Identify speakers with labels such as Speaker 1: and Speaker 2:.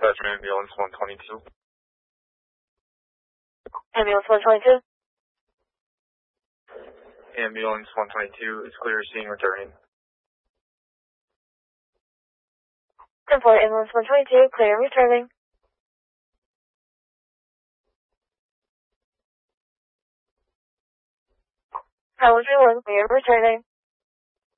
Speaker 1: dispatch ambulance 122.
Speaker 2: Ambulance 122.
Speaker 1: Ambulance 122 is clear, seeing returning.
Speaker 2: 10-4, ambulance 122, clear, returning. Highway 31, clear, returning.